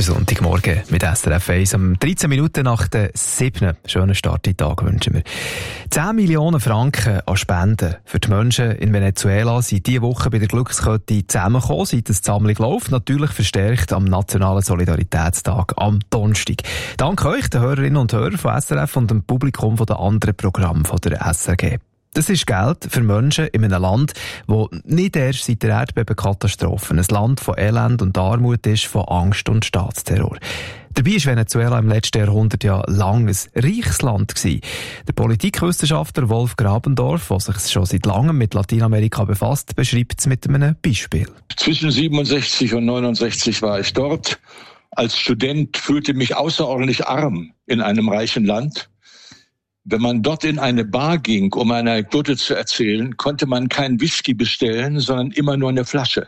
Der Sonntagmorgen mit SRF 1. Um 13 Minuten nach der 7. Schönen Start in den Tag wünschen wir. 10 Millionen Franken an Spenden für die Menschen in Venezuela sind diese Woche bei der Glückskette zusammengekommen, seit die Sammlung läuft. Natürlich verstärkt am Nationalen Solidaritätstag am Donnerstag. Danke euch, den Hörerinnen und Hörern von SRF und dem Publikum von den anderen Programmen von der SRG. Das ist Geld für Menschen in einem Land, das nicht erst seit der Erdbebenkatastrophe ein Land von Elend und Armut ist, von Angst und Staatsterror. Dabei war Venezuela im letzten Jahrhundert ja lang ein reiches Land gewesen. Der Politikwissenschaftler Wolf Grabendorf, der sich schon seit langem mit Lateinamerika befasst, beschreibt es mit einem Beispiel. Zwischen 67 und 69 war ich dort. Als Student fühlte ich mich außerordentlich arm in einem reichen Land. Wenn man dort in eine Bar ging, um eine Anekdote zu erzählen, konnte man keinen Whisky bestellen, sondern immer nur eine Flasche.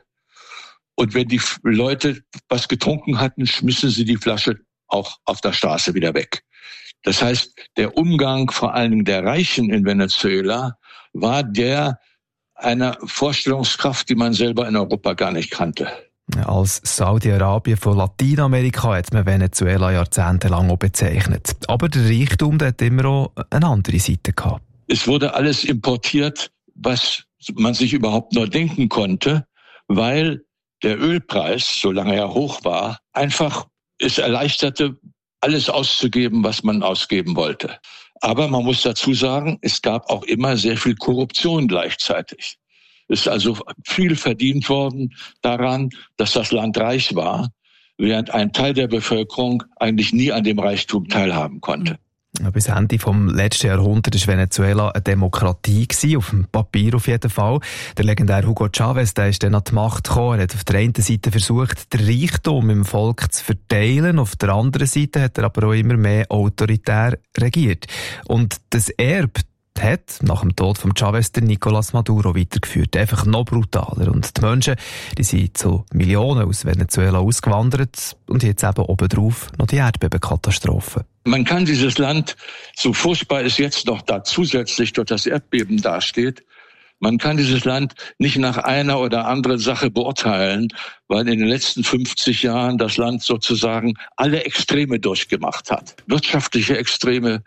Und wenn die Leute was getrunken hatten, schmissen sie die Flasche auch auf der Straße wieder weg. Das heißt, der Umgang vor allen Dingen der Reichen in Venezuela war der einer Vorstellungskraft, die man selber in Europa gar nicht kannte. Als Saudi-Arabien von Lateinamerika hat man Venezuela jahrzehntelang auch bezeichnet. Aber der Reichtum hat immer auch eine andere Seite gehabt. Es wurde alles importiert, was man sich überhaupt nur denken konnte, weil der Ölpreis, solange er hoch war, einfach es erleichterte, alles auszugeben, was man ausgeben wollte. Aber man muss dazu sagen, es gab auch immer sehr viel Korruption gleichzeitig. Es ist also viel verdient worden daran, dass das Land reich war, während ein Teil der Bevölkerung eigentlich nie an dem Reichtum teilhaben konnte. Bis Ende vom letzten Jahrhundert war Venezuela eine Demokratie gewesen, auf dem Papier auf jeden Fall. Der legendäre Hugo Chavez, der ist dann an die Macht gekommen. Er hat auf der einen Seite versucht, den Reichtum im Volk zu verteilen, auf der anderen Seite hat er aber auch immer mehr autoritär regiert. Und das Erbe hat nach dem Tod von Chavez der Nicolás Maduro weitergeführt. Einfach noch brutaler. Und die Menschen, die sind zu Millionen aus Venezuela ausgewandert und jetzt eben obendrauf noch die Erdbebenkatastrophe. Man kann dieses Land, so furchtbar es jetzt noch da zusätzlich durch das Erdbeben dasteht, man kann dieses Land nicht nach einer oder anderen Sache beurteilen, weil in den letzten 50 Jahren das Land sozusagen alle Extreme durchgemacht hat. Wirtschaftliche Extreme,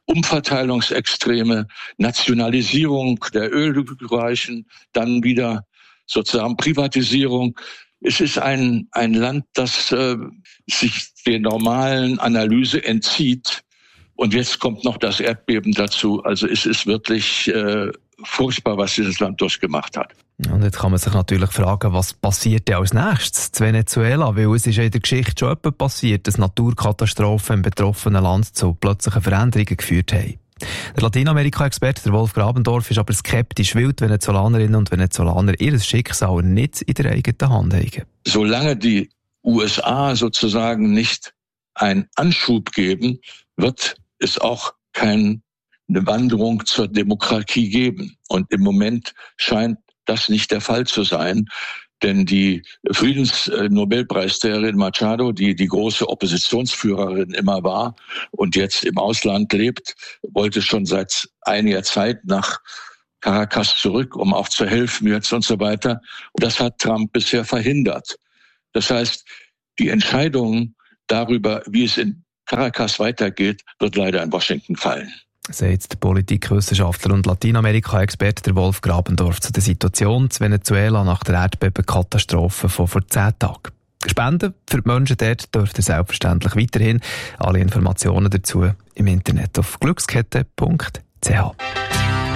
Umverteilungsextreme, Nationalisierung der Ölreichen, dann wieder sozusagen Privatisierung. Es ist ein Land, das sich der normalen Analyse entzieht. Und jetzt kommt noch das Erdbeben dazu. Also es ist wirklich furchtbar, was dieses Land durchgemacht hat. Und jetzt kann man sich natürlich fragen, was passiert denn als nächstes zu Venezuela? Weil es ist ja in der Geschichte schon etwas passiert, dass Naturkatastrophen im betroffenen Land zu plötzlichen Veränderungen geführt haben. Der Lateinamerika-Experte, der Wolf Grabendorf, ist aber skeptisch, weil die Venezolanerinnen und Venezolaner ihr Schicksal nicht in der eigenen Hand haben. Solange die USA sozusagen nicht einen Anschub geben, wird es auch keine Wanderung zur Demokratie geben. Und im Moment scheint das nicht der Fall zu sein. Denn die Friedensnobelpreisträgerin Machado, die große Oppositionsführerin immer war und jetzt im Ausland lebt, wollte schon seit einiger Zeit nach Caracas zurück, um auch zu helfen jetzt und so weiter. Und das hat Trump bisher verhindert. Das heißt, die Entscheidung darüber, wie es in Caracas weitergeht, wird leider in Washington fallen. Sagt der Politikwissenschaftler und Lateinamerika-Experte der Wolf Grabendorf zu der Situation zu Venezuela nach der Erdbebenkatastrophe von vor 10 Tagen. Spenden für die Menschen dort dürft ihr selbstverständlich weiterhin. Alle Informationen dazu im Internet auf glückskette.ch.